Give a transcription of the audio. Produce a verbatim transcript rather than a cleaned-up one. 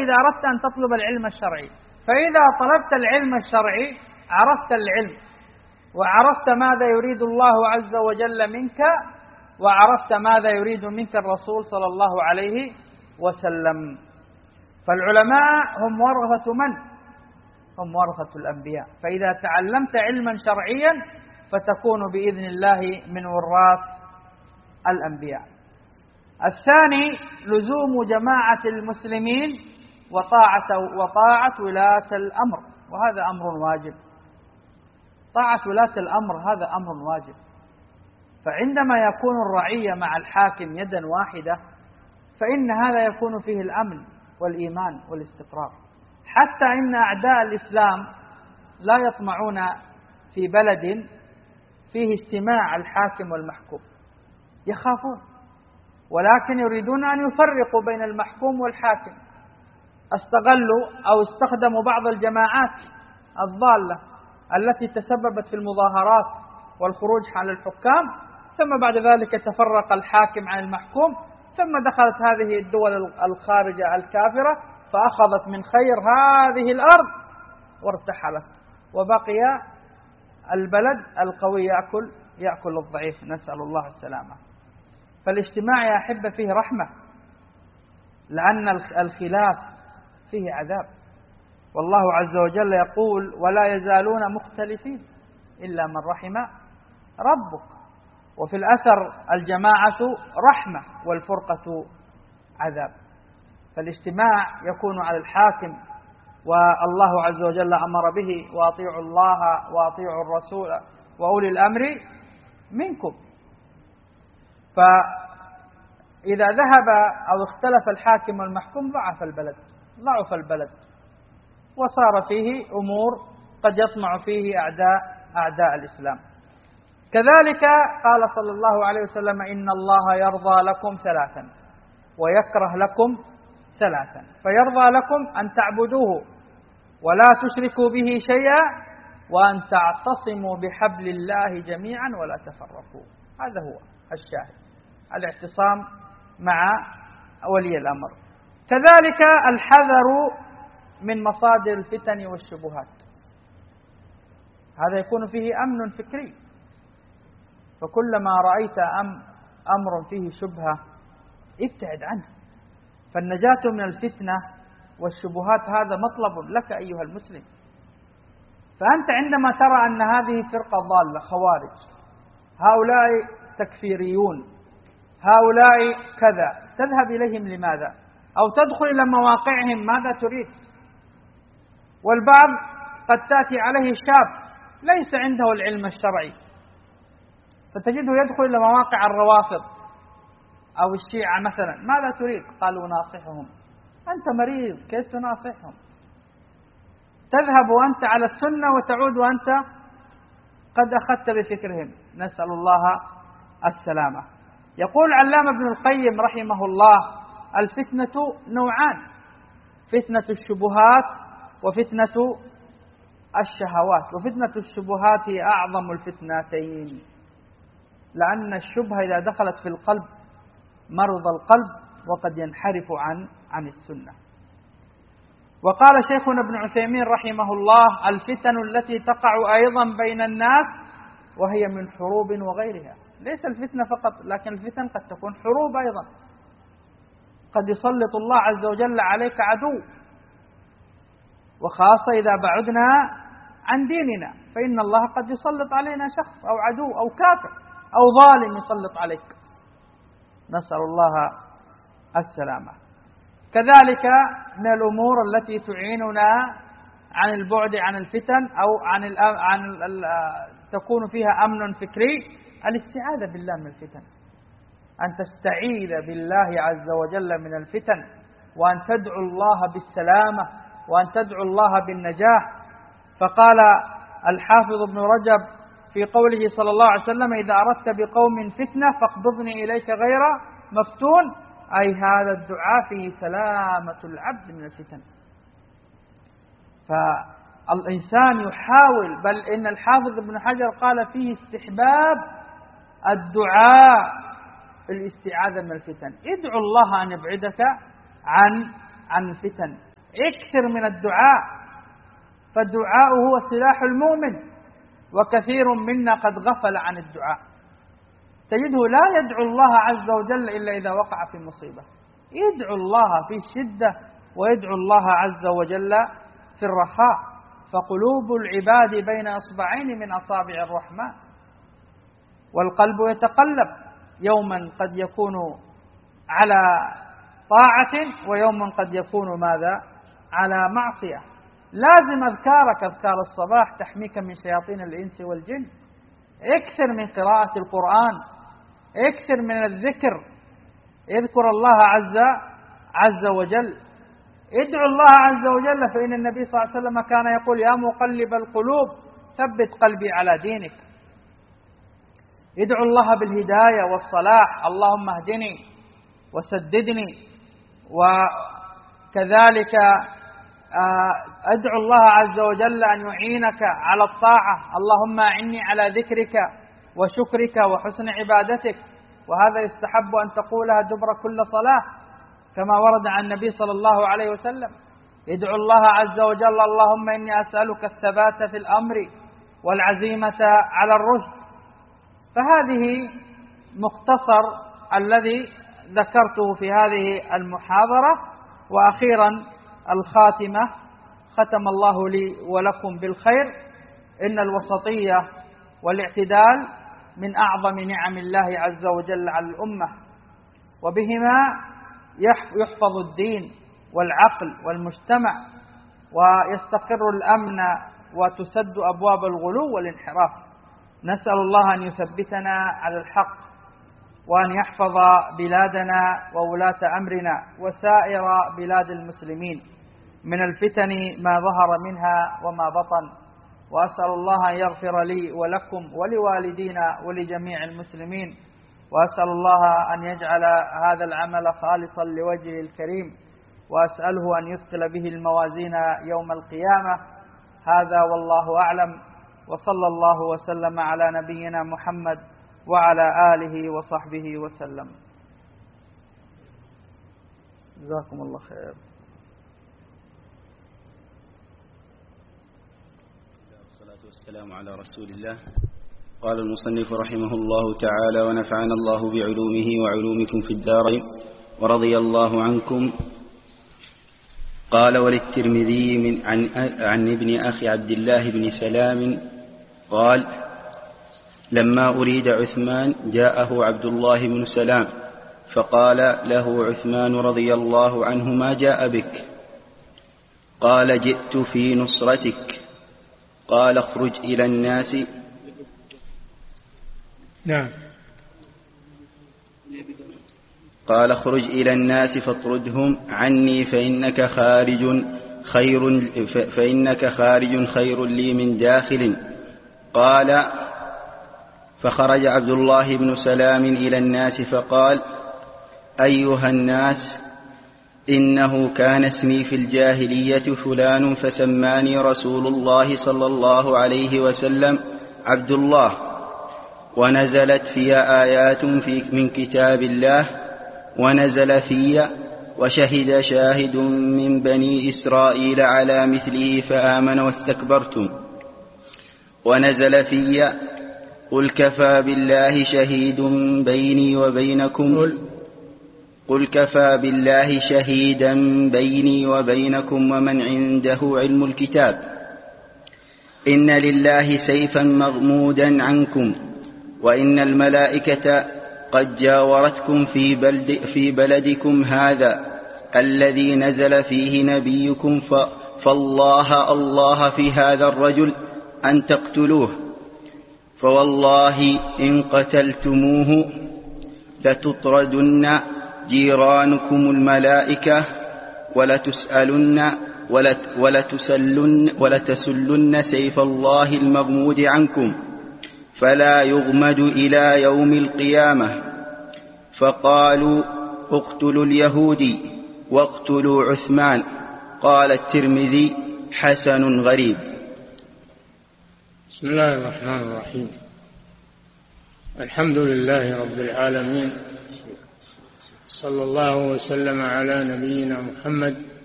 إذا أردت أن تطلب العلم الشرعي. فإذا طلبت العلم الشرعي عرفت العلم، وعرفت ماذا يريد الله عز وجل منك، وعرفت ماذا يريد منك الرسول صلى الله عليه وسلم. فالعلماء هم ورثة من؟ هم ورثة الأنبياء. فإذا تعلمت علما شرعيا فتكون بإذن الله من وراث الأنبياء. الثاني لزوم جماعة المسلمين وطاعة وطاعة ولاة الأمر، وهذا أمر واجب. طاعة ولاة الأمر هذا أمر واجب. فعندما يكون الرعية مع الحاكم يدا واحدة فإن هذا يكون فيه الأمن والإيمان والاستقرار. حتى إن أعداء الإسلام لا يطمعون في بلد فيه اجتماع الحاكم والمحكوم، يخافون، ولكن يريدون أن يفرقوا بين المحكوم والحاكم. استغلوا أو استخدموا بعض الجماعات الضالة التي تسببت في المظاهرات والخروج على الحكام، ثم بعد ذلك تفرق الحاكم عن المحكوم، ثم دخلت هذه الدول الخارجة الكافرة فأخذت من خير هذه الأرض وارتحلت، وبقي البلد القوي يأكل يأكل الضعيف، نسأل الله السلامة. فالاجتماع يا أحبة فيه رحمة، لأن الخلاف فيه عذاب. والله عز وجل يقول: ولا يزالون مختلفين إلا من رحم ربك. وفي الأثر: الجماعة رحمة والفرقة عذاب. فالاجتماع يكون على الحاكم، والله عز وجل أمر به: وأطيعوا الله وأطيعوا الرسول وأولي الأمر منكم. فإذا ذهب أو اختلف الحاكم والمحكوم ضعف البلد ضعف البلد وصار فيه أمور قد يطمع فيه أعداء أعداء الإسلام. كذلك قال صلى الله عليه وسلم: إن الله يرضى لكم ثلاثا ويكره لكم ثلاثا. فيرضى لكم أن تعبدوه ولا تشركوا به شيئا، وأن تعتصموا بحبل الله جميعا ولا تفرقوا. هذا هو الشاهد، الاعتصام مع ولي الأمر. كذلك الحذر من مصادر الفتن والشبهات، هذا يكون فيه أمن فكري. فكلما رأيت أم أمر فيه شبهة ابتعد عنه. فالنجاة من الفتنة والشبهات هذا مطلب لك أيها المسلم. فأنت عندما ترى أن هذه فرقة ضالة خوارج، هؤلاء تكفيريون، هؤلاء كذا، تذهب إليهم لماذا؟ أو تدخل إلى مواقعهم ماذا تريد؟ والبعض قد تأتي عليه شاب ليس عنده العلم الشرعي فتجده يدخل إلى مواقع الروافض أو الشيعة مثلا. ماذا تريد؟ قالوا: ناصحهم. أنت مريض، كيف تناصحهم؟ تذهب وأنت على السنة وتعود وأنت قد أخذت بفكرهم، نسأل الله السلامة. يقول علامة ابن القيم رحمه الله: الفتنة نوعان: فتنة الشبهات وفتنة الشهوات. وفتنة الشبهات هي أعظم الفتنتين، لأن الشبهة إذا دخلت في القلب مرض القلب وقد ينحرف عن عن السنة. وقال شيخنا ابن عثيمين رحمه الله: الفتن التي تقع أيضا بين الناس وهي من حروب وغيرها. ليس الفتنة فقط، لكن الفتن قد تكون حروب أيضا. قد يسلط الله عز وجل عليك عدو، وخاصة إذا بعدنا عن ديننا فإن الله قد يسلط علينا شخص أو عدو أو كافر أو ظالم يسلط عليك، نسأل الله السلامة. كذلك من الأمور التي تعيننا عن البعد عن الفتن أو عن ال عن ال تكون فيها أمن فكري الاستعاذة بالله من الفتن، أن تستعيذ بالله عز وجل من الفتن، وأن تدعو الله بالسلامة، وأن تدعو الله بالنجاح. فقال الحافظ ابن رجب في قوله صلى الله عليه وسلم: إذا أردت بقوم فتنة فاقبضني إليك غير مفتون، أي هذا الدعاء فيه سلامة العبد من الفتن. فالإنسان يحاول، بل إن الحافظ ابن حجر قال فيه استحباب الدعاء الاستعاذة من الفتن. ادعو الله أن يبعدك عن عن الفتن، اكثر من الدعاء، فالدعاء هو سلاح المؤمن، وكثير منا قد غفل عن الدعاء. تجده لا يدعو الله عز وجل إلا إذا وقع في مصيبة، يدعو الله في الشدة ويدعو الله عز وجل في الرخاء. فقلوب العباد بين إصبعين من أصابع الرحمن، والقلب يتقلب، يوما قد يكون على طاعة ويوما قد يكون ماذا؟ على معصية. لازم أذكارك أذكار الصباح تحميك من شياطين الإنس والجن، اكثر من قراءة القرآن، اكثر من الذكر، اذكر الله عز عز وجل، ادعو الله عز وجل. فإن النبي صلى الله عليه وسلم كان يقول: يا مقلب القلوب ثبت قلبي على دينك. ادعو الله بالهداية والصلاح، اللهم اهدني وسددني. وكذلك ادعو الله عز وجل أن يعينك على الطاعة، اللهم أعني على ذكرك وشكرك وحسن عبادتك. وهذا يستحب أن تقولها دبر كل صلاة كما ورد عن النبي صلى الله عليه وسلم. ادعو الله عز وجل: اللهم إني أسألك الثبات في الأمر والعزيمة على الرشد. فهذه مختصر الذي ذكرته في هذه المحاضرة. وأخيرا الخاتمة، ختم الله لي ولكم بالخير. إن الوسطية والاعتدال من أعظم نعم الله عز وجل على الأمة، وبهما يحفظ الدين والعقل والمجتمع، ويستقر الأمن، وتسد أبواب الغلو والانحراف. نسأل الله أن يثبتنا على الحق، وأن يحفظ بلادنا وولاة أمرنا وسائر بلاد المسلمين من الفتن ما ظهر منها وما بطن. وأسأل الله أن يغفر لي ولكم ولوالدينا ولجميع المسلمين. وأسأل الله أن يجعل هذا العمل خالصا لوجهه الكريم، وأسأله أن يثقل به الموازين يوم القيامة. هذا والله أعلم، وصلى الله وسلم على نبينا محمد وعلى آله وصحبه وسلم. جزاكم الله خير. والسلام على رسول الله. قال المصنف رحمه الله تعالى: ونفعنا الله بعلومه وعلومكم في الدارين ورضي الله عنكم. قال: وللترمذي من عن, عن ابن أخي عبد الله بن سلام قال: لما أريد عثمان جاءه عبد الله بن سلام فقال له عثمان رضي الله عنه: ما جاء بك؟ قال: جئت في نصرتك. قال: اخرج إلى الناس. نعم. قال: اخرج إلى الناس فاطردهم عني فإنك خارج خير فإنك خارج خير لي من داخل. قال: فخرج عبد الله بن سلام إلى الناس فقال: أيها الناس، إنه كان اسمي في الجاهلية فلان، فسماني رسول الله صلى الله عليه وسلم عبد الله، ونزلت في آيات في من كتاب الله، ونزل في وشهد شاهد من بني إسرائيل على مثله فآمن واستكبرتم، ونزل في قل كفى بالله شهيد بيني وبينكم قل كفى بالله شهيدا بيني وبينكم ومن عنده علم الكتاب، إن لله سيفا مغمودا عنكم، وإن الملائكة قد جاورتكم في, بلد في بلدكم هذا الذي نزل فيه نبيكم، فالله الله في هذا الرجل أن تقتلوه، فوالله إن قتلتموه لتطردن جيرانكم الملائكة ولتسألن ولتسلن, ولتسلن سيف الله المغمود عنكم، فلا يغمد إلى يوم القيامة. فقالوا: اقتلوا اليهودي واقتلوا عثمان. قال الترمذي: حسن غريب. بسم الله الرحمن الرحيم. الحمد لله رب العالمين، صلى الله وسلم على نبينا محمد